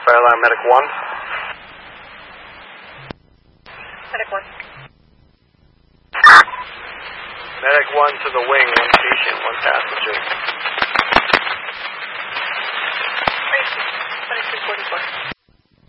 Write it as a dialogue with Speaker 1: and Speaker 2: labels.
Speaker 1: Fire alarm medic 1.
Speaker 2: Medic 1.
Speaker 1: Medic 1 to the wing, 1 patient, 1 passenger.